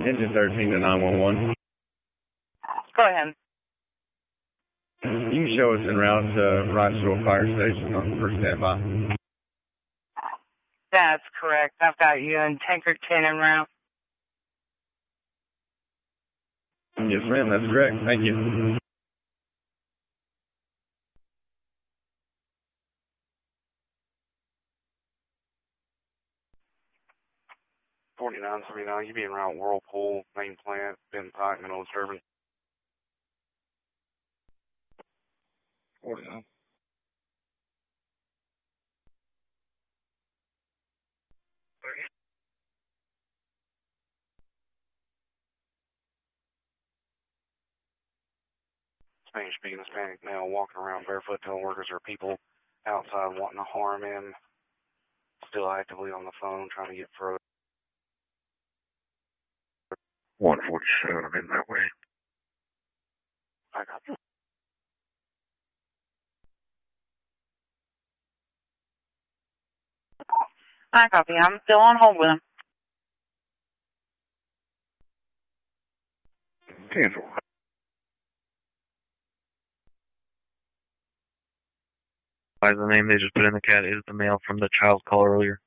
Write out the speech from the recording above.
Engine 13 to 911. Go ahead. You can show us en route to Wrightsville Fire Station for standby. That's correct. I've got you in Tanker 10 en route. Yes, ma'am. That's correct. Thank you. You be en route Whirlpool, main plant, Ben Pike, middle of service. 49. Spanish speaking Hispanic male walking around barefoot telling workers or people outside wanting to harm him. Still actively on the phone trying to get further. 147, I'm in that way. I got you. I copy. I'm still on hold with him. Cancel. The name they just put in the cat is the male from the child's call earlier.